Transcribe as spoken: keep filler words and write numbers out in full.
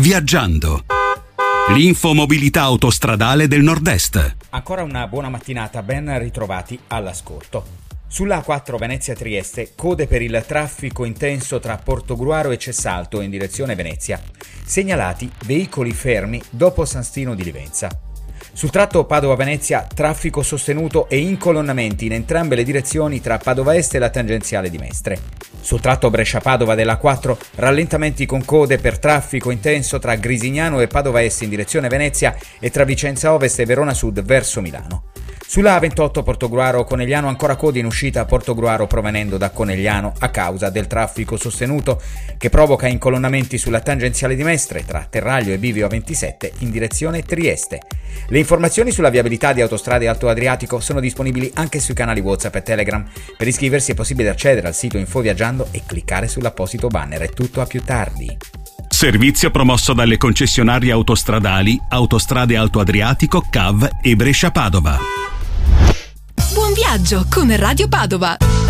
Viaggiando. L'infomobilità autostradale del Nord-Est. Ancora una buona mattinata, ben ritrovati all'ascolto. Sulla A quattro Venezia-Trieste, code per il traffico intenso tra Portogruaro e Cessalto in direzione Venezia. Segnalati veicoli fermi dopo San Stino di Livenza. Sul tratto Padova-Venezia, traffico sostenuto e incolonnamenti in entrambe le direzioni tra Padova Est e la tangenziale di Mestre. Sul tratto Brescia-Padova della A quattro, rallentamenti con code per traffico intenso tra Grisignano e Padova Est in direzione Venezia e tra Vicenza Ovest e Verona Sud verso Milano. Sulla A ventotto Portogruaro-Conegliano ancora code in uscita a Portogruaro provenendo da Conegliano a causa del traffico sostenuto che provoca incolonnamenti sulla tangenziale di Mestre tra Terraglio e Bivio A ventisette in direzione Trieste. Le informazioni sulla viabilità di Autostrade Alto Adriatico sono disponibili anche sui canali WhatsApp e Telegram. Per iscriversi è possibile accedere al sito Info Viaggiando e cliccare sull'apposito banner. È tutto, a più tardi. Servizio promosso dalle concessionarie autostradali Autostrade Alto Adriatico, C A V e Brescia Padova. Buon viaggio con Radio Padova!